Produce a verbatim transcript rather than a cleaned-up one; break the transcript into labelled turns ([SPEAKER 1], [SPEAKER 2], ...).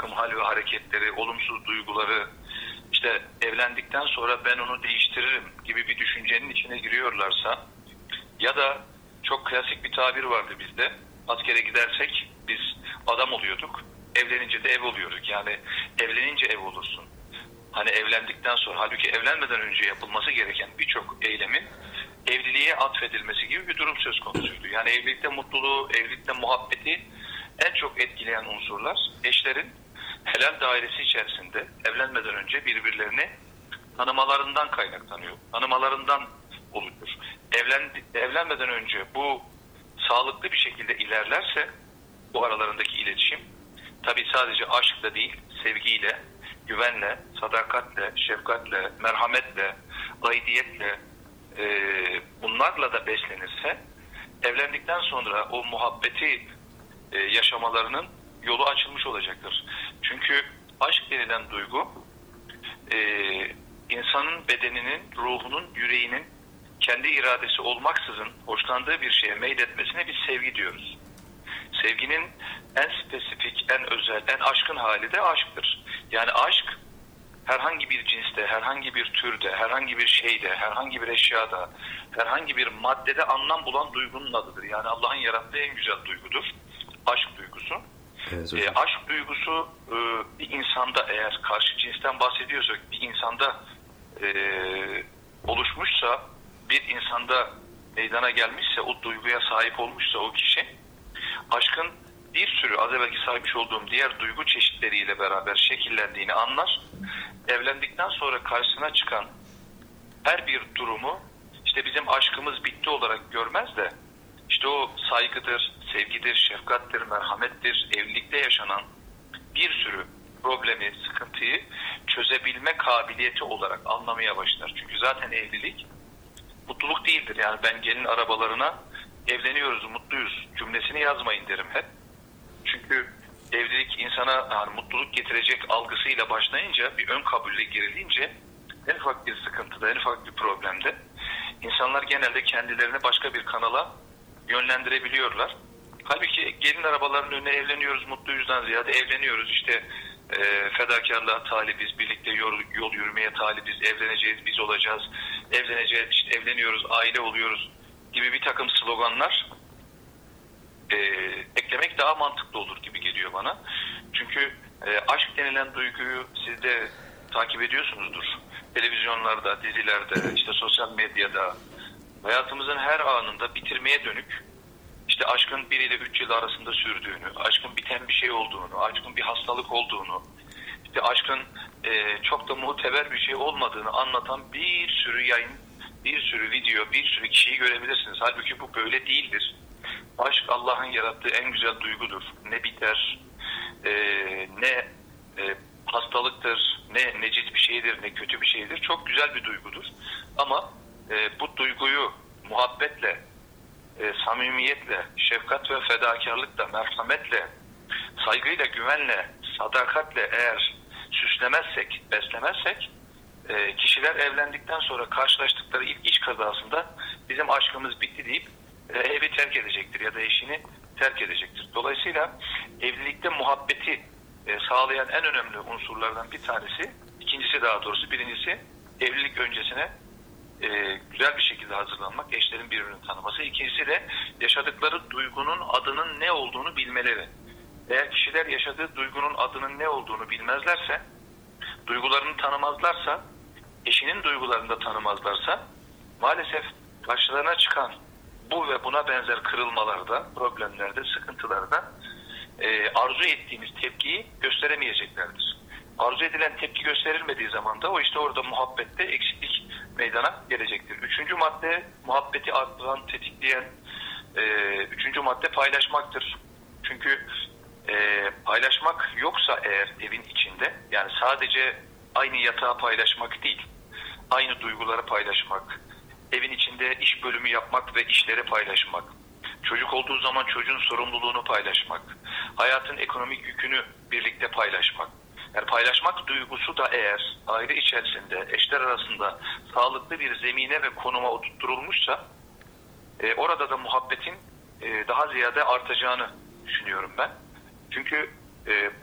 [SPEAKER 1] takım hal ve hareketleri, olumsuz duyguları, işte evlendikten sonra ben onu değiştiririm gibi bir düşüncenin içine giriyorlarsa, ya da çok klasik bir tabir vardı bizde, askere gidersek biz adam oluyorduk, evlenince de ev oluyorduk. Yani evlenince ev olursun. Hani evlendikten sonra, halbuki evlenmeden önce yapılması gereken birçok eylemin evliliğe atfedilmesi gibi bir durum söz konusuydu. Yani evlilikte mutluluğu, evlilikte muhabbeti en çok etkileyen unsurlar eşlerin helal dairesi içerisinde evlenmeden önce birbirlerini tanımalarından kaynaklanıyor. Tanımalarından oluşur. Evlen, evlenmeden önce bu sağlıklı bir şekilde ilerlerse bu aralarındaki iletişim, tabii sadece aşkla değil, sevgiyle, güvenle, sadakatle, şefkatle, merhametle, aidiyetle, e, bunlarla da beslenirse, evlendikten sonra o muhabbeti e, yaşamalarının yolu açılmış olacaktır. Çünkü aşk denilen duygu, e, insanın bedeninin, ruhunun, yüreğinin kendi iradesi olmaksızın hoşlandığı bir şeye meyletmesine biz sevgi diyoruz. Sevginin en spesifik, en özel, en aşkın hali de aşktır. Yani aşk herhangi bir cinste, herhangi bir türde, herhangi bir şeyde, herhangi bir eşyada, herhangi bir maddede anlam bulan duygunun adıdır. Yani Allah'ın yarattığı en güzel duygudur. Aşk duygusu.
[SPEAKER 2] Evet,
[SPEAKER 1] e, aşk duygusu e, bir insanda, eğer karşı cinsten bahsediyorsak, bir insanda e, oluşmuşsa, bir insanda meydana gelmişse, o duyguya sahip olmuşsa o kişi, aşkın bir sürü az evvelki saymış olduğum diğer duygu çeşitleriyle beraber şekillendiğini anlar. Evlendikten sonra karşısına çıkan her bir durumu işte bizim aşkımız bitti olarak görmez de, işte o saygıdır, sevgidir, şefkattir, merhamettir, evlilikte yaşanan bir sürü problemi, sıkıntıyı çözebilme kabiliyeti olarak anlamaya başlar. Çünkü zaten evlilik mutluluk değildir. Yani ben gelin arabalarına evleniyoruz, mutluyuz cümlesini yazmayın derim hep. Çünkü evlilik insana yani mutluluk getirecek algısıyla başlayınca, bir ön kabulle girilince, en ufak bir sıkıntıda, en ufak bir problemde insanlar genelde kendilerini başka bir kanala yönlendirebiliyorlar. Halbuki gelin arabalarının önüne evleniyoruz, mutluyuzdan ziyade evleniyoruz, işte e, fedakarlığa talibiz, birlikte yol, yol yürümeye talibiz, evleneceğiz, biz olacağız, evleneceğiz, işte evleniyoruz, aile oluyoruz gibi bir takım sloganlar e, eklemek daha mantıklı olur gibi geliyor bana. Çünkü e, aşk denilen duyguyu siz de takip ediyorsunuzdur. Televizyonlarda, dizilerde, işte sosyal medyada, hayatımızın her anında bitirmeye dönük, işte aşkın bir ile üç yıl arasında sürdüğünü, aşkın biten bir şey olduğunu, aşkın bir hastalık olduğunu, işte aşkın e, çok da muteber bir şey olmadığını anlatan bir sürü yayın, bir sürü video, bir sürü kişiyi görebilirsiniz. Halbuki bu böyle değildir. Aşk Allah'ın yarattığı en güzel duygudur. Ne biter, e, ne e, hastalıktır, ne necis bir şeydir, ne kötü bir şeydir. Çok güzel bir duygudur. Ama e, bu duyguyu muhabbetle, e, samimiyetle, şefkat ve fedakarlıkla, merhametle, saygıyla, güvenle, sadakatle eğer süslemezsek, beslemezsek, e, kişiler evlendikten sonra karşılaştıkları ilk iş kazasında bizim aşkımız bitti deyip e, evi terk edecektir ya da eşini terk edecektir. Dolayısıyla evlilikte muhabbeti e, sağlayan en önemli unsurlardan bir tanesi, ikincisi daha doğrusu, birincisi evlilik öncesine e, güzel bir şekilde hazırlanmak, eşlerin birbirini tanıması. İkincisi de yaşadıkları duygunun adının ne olduğunu bilmeleri. Eğer kişiler yaşadığı duygunun adının ne olduğunu bilmezlerse, duygularını tanımazlarsa, eşinin duygularını da tanımazlarsa, maalesef karşılarına çıkan bu ve buna benzer kırılmalarda, problemlerde, sıkıntılarda e, arzu ettiğimiz tepkiyi gösteremeyeceklerdir. Arzu edilen tepki gösterilmediği zaman da o işte orada muhabbette eksiklik meydana gelecektir. Üçüncü madde, muhabbeti arttıran, tetikleyen e, üçüncü madde paylaşmaktır. Çünkü e, paylaşmak yoksa eğer evin içinde, yani sadece aynı yatağı paylaşmak değil, aynı duyguları paylaşmak, evin içinde iş bölümü yapmak ve işleri paylaşmak, çocuk olduğu zaman çocuğun sorumluluğunu paylaşmak, hayatın ekonomik yükünü birlikte paylaşmak. Yani paylaşmak duygusu da eğer aile içerisinde, eşler arasında sağlıklı bir zemine ve konuma oturtulmuşsa, e, orada da muhabbetin e, daha ziyade artacağını düşünüyorum ben. Çünkü e,